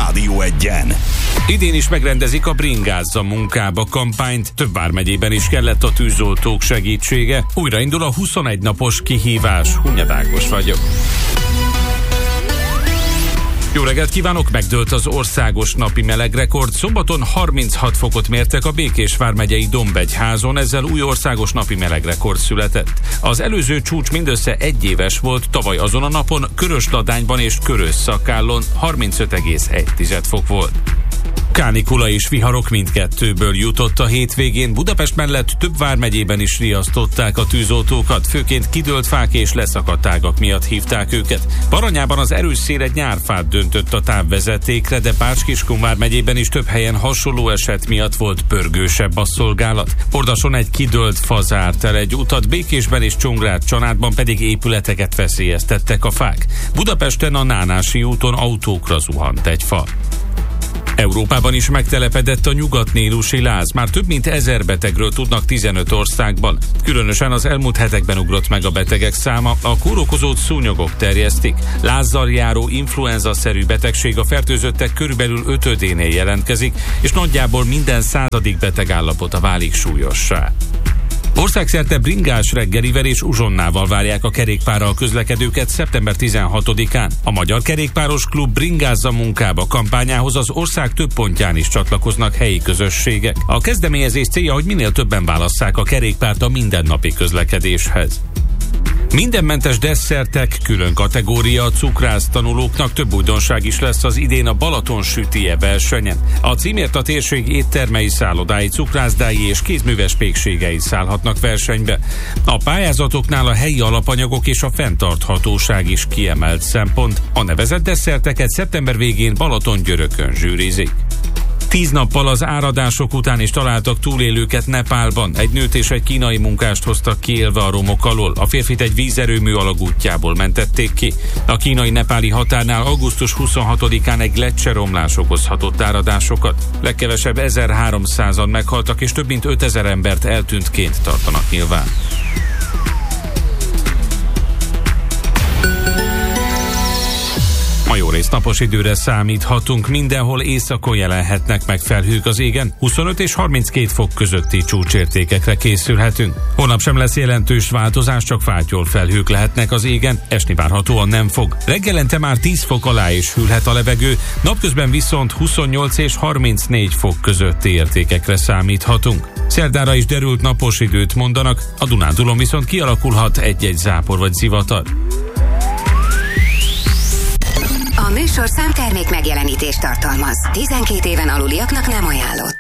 Rádió 1-en. Idén is megrendezik a Bringázza munkába kampányt. Több vármegyében is kellett a tűzoltók segítsége. Újraindul a 21 napos kihívás. Hunyad Ákos vagyok. Jó reggelt kívánok! Megdőlt az országos napi melegrekord. Szombaton 36 fokot mértek a Békés vármegyei Dombegyházon, ezzel új országos napi melegrekord született. Az előző csúcs mindössze egy éves volt, tavaly azon a napon Körösladányban és Körösszakállon 35,1 fok volt. Kánikula és viharok mindkettőből jutott a hétvégén. Budapest mellett több vármegyében is riasztották a tűzoltókat, főként kidőlt fák és leszakadt ágak miatt hívták őket. Baranyában az erős szél egy nyárfát döntött a távvezetékre, de Bács-Kiskun vármegyében is több helyen hasonló eset miatt volt pörgősebb a szolgálat. Ordason egy kidőlt fa zárt el egy utat, Békésben és Csongrád-Csanádban pedig épületeket veszélyeztettek a fák. Budapesten a Nánási úton autókra zuhant egy fa. Európában is megtelepedett a nyugatnílusi láz. Már több mint 1000 betegről tudnak 15 országban. Különösen az elmúlt hetekben ugrott meg a betegek száma. A kórokozót szúnyogok terjesztik. Lázzal járó influenza-szerű betegség a fertőzöttek körülbelül 5/10-nél jelentkezik, és nagyjából minden 100. beteg állapota válik súlyossá. Országszerte bringás reggelivel és uzsonnával várják a kerékpárral közlekedőket szeptember 16-án. A Magyar Kerékpáros Klub Bringázza munkába kampányához az ország több pontján is csatlakoznak helyi közösségek. A kezdeményezés célja, hogy minél többen válasszák a kerékpárt a mindennapi közlekedéshez. Mindenmentes desszertek, külön kategória a cukrásztanulóknak. Több újdonság is lesz az idén a Balaton sütije versenyen. A címért a térség éttermei, szállodái, cukrászdái és kézműves pékségei szállhatnak versenybe. A pályázatoknál a helyi alapanyagok és a fenntarthatóság is kiemelt szempont. A nevezett desszerteket szeptember végén Balatongyörökön zsűrizik. 10 nappal az áradások után is találtak túlélőket Nepálban. Egy nőt és egy kínai munkást hoztak ki élve a romok alól. A férfit egy vízerőmű alagútjából mentették ki. A kínai-nepáli határnál augusztus 26-án egy gleccseromlás okozhatott áradásokat. Legkevesebb 1300-an meghaltak, és több mint 5000 embert eltűntként tartanak nyilván. Ma jó rész napos időre számíthatunk, mindenhol északon jelenhetnek meg felhők az égen, 25 és 32 fok közötti csúcsértékekre készülhetünk. Holnap sem lesz jelentős változás, csak fátyol felhők lehetnek az égen, esni várhatóan nem fog. Reggelente már 10 fok alá is hűlhet a levegő, napközben viszont 28 és 34 fok közötti értékekre számíthatunk. Szerdára is derült napos időt mondanak, a Dunántúlon viszont kialakulhat egy-egy zápor vagy zivatar. A műsorszám termék megjelenítést tartalmaz. 12 éven aluliaknak nem ajánlott.